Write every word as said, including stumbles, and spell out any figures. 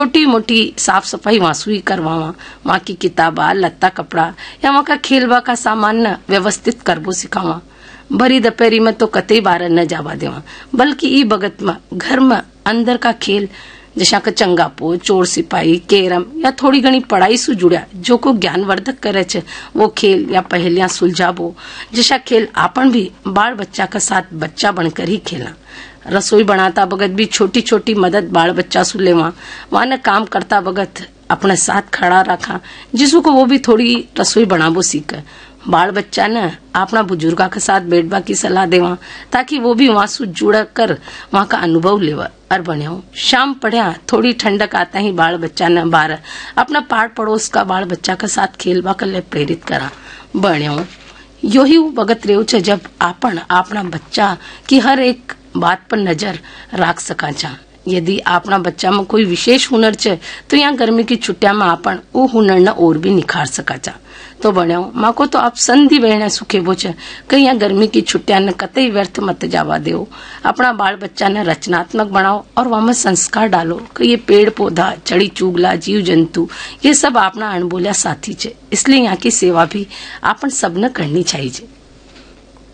छोटी मोटी साफ सफाई वासुई करवावा, वहाँ की किताबा लत्ता कपड़ा या वहाँ का खेलवा का सामान न व्यवस्थित करबो सिखावा। भरी दोपहरी में तो कतई बार न जावा देवा, बल्कि ई बगत में घर में अंदर का खेल जैसा का चंगापो, चोर सिपाही, कैरम या थोड़ी घनी पढ़ाई से जुड़ा जो को ज्ञानवर्धक करे छे वो खेल या पहेलियां सुलझाबो। जैसा खेल आपन भी बाल बच्चा का साथ बच्चा बनकर ही खेला। रसोई बनाता बगत भी छोटी छोटी मदद बाल बच्चा सु लेवा, वहां न काम करता बगत अपने साथ खड़ा रखा जिसको वो भी थोड़ी रसोई बनाबो सीखे। बाल बच्चा न अपना बुजुर्गा के साथ बैठवा की सलाह देवा ताकि वो भी वहां से जुड़ कर वहां का अनुभव लेवा। और बन्या शाम पढ़िया थोड़ी ठंडक आता ही बाल बच्चा न बार अपना पाड़ पड़ोस का बाल बच्चा के साथ खेलवा कर ले प्रेरित करा। बन्या यो ही वगत रेव छे जब आपन अपना बच्चा की हर एक बात पर नजर रख सका छा। यदि अपना बच्चा में कोई विशेष हुनर छे तो यहाँ गर्मी की छुट्टिया में आपन वो हुनर न और भी निखार सका छा। तो बन्याओ माँ को तो आप संधि बहना सुखेबो छे कहीं यहाँ गर्मी की छुट्टिया न कतई व्यर्थ मत जावा देव। अपना बाल बच्चा ने रचनात्मक बनाओ और वहां में संस्कार डालो कि ये पेड़ पौधा, चढ़ी चुगला, जीव जंतु ये सब अपना अनबोलिया साथी छे, इसलिए यहाँ की सेवा भी आपन सबने करनी चाहिए।